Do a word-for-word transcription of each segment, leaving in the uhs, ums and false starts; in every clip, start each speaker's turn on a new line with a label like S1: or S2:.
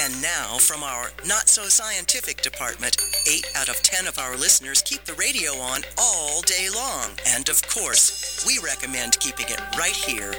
S1: And now, from our not-so-scientific department, eight out of ten of our listeners keep the radio on all day long. And of course, we recommend keeping it right here.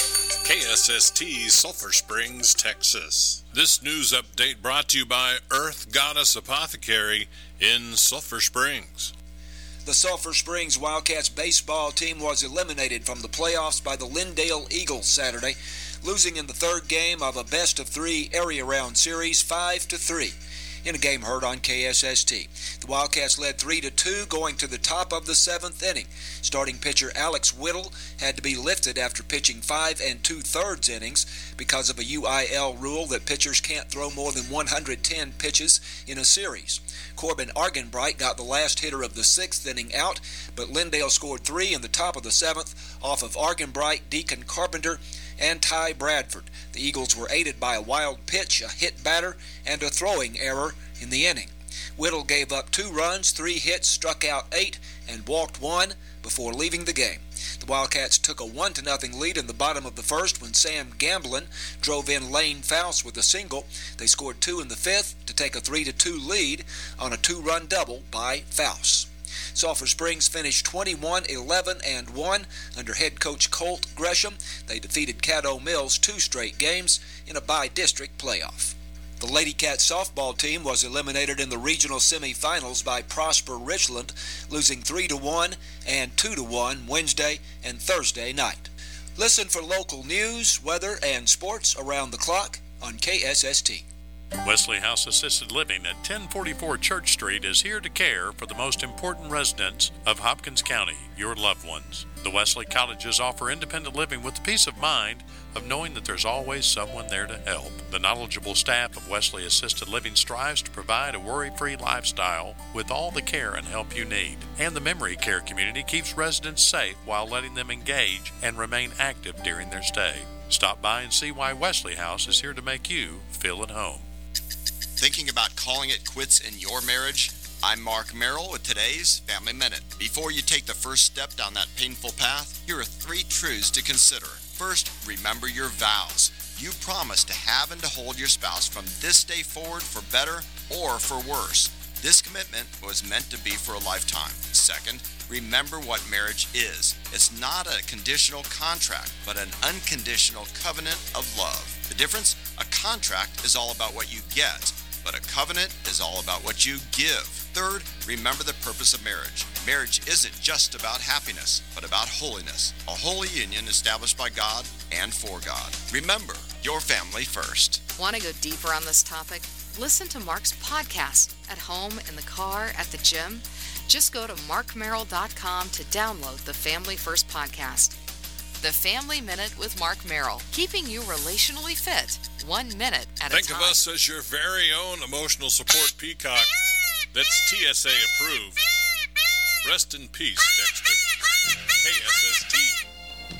S2: K S S T, Sulphur Springs, Texas. This news update brought to you by Earth Goddess Apothecary in Sulphur Springs.
S3: The Sulphur Springs Wildcats baseball team was eliminated from the playoffs by the Lindale Eagles Saturday, losing in the third game of a best-of-three area round series five to three. In a game heard on K S S T. The Wildcats led three to two going to the top of the seventh inning. Starting pitcher Alex Whittle had to be lifted after pitching five and two-thirds innings because of a U I L rule that pitchers can't throw more than one hundred ten pitches in a series. Corbin Argenbright got the last hitter of the sixth inning out, but Lindale scored three in the top of the seventh off of Argenbright, Deacon Carpenter, and Ty Bradford. The Eagles were aided by a wild pitch, a hit batter, and a throwing error in the inning. Whittle gave up two runs, three hits, struck out eight, and walked one before leaving the game. The Wildcats took a one to nothing lead in the bottom of the first when Sam Gamblin drove in Lane Fouse with a single. They scored two in the fifth to take a three to two lead on a two-run double by Fouse. Sulphur Springs finished twenty-one eleven and one under head coach Colt Gresham. They defeated Caddo Mills two straight games in a by-district playoff. The Lady Cats softball team was eliminated in the regional semifinals by Prosper Richland, losing three to one and two to one Wednesday and Thursday night. Listen for local news, weather, and sports around the clock on K S S T.
S4: Wesley House Assisted Living at ten forty-four Church Street is here to care for the most important residents of Hopkins County, your loved ones. The Wesley Cottages offer independent living with the peace of mind of knowing that there's always someone there to help. The knowledgeable staff of Wesley Assisted Living strives to provide a worry-free lifestyle with all the care and help you need. And the memory care community keeps residents safe while letting them engage and remain active during their stay. Stop by and see why Wesley House is here to make you feel at home.
S5: Thinking about calling it quits in your marriage? I'm Mark Merrill with today's Family Minute. Before you take the first step down that painful path, here are three truths to consider. First, remember your vows. You promised to have and to hold your spouse from this day forward for better or for worse. This commitment was meant to be for a lifetime. Second, remember what marriage is. It's not a conditional contract, but an unconditional covenant of love. The difference? A contract is all about what you get, but a covenant is all about what you give. Third, remember the purpose of marriage. Marriage isn't just about happiness, but about holiness. A holy union established by God and for God. Remember, your family first.
S6: Want to go deeper on this topic? Listen to Mark's podcast at home, in the car, at the gym. Just go to mark merrill dot com to download the Family First podcast. The Family Minute with Mark Merrill, keeping you relationally fit, one minute at
S2: Think
S6: a time.
S2: of us as your very own emotional support peacock that's T S A approved. Rest in peace, Dexter. K S S T.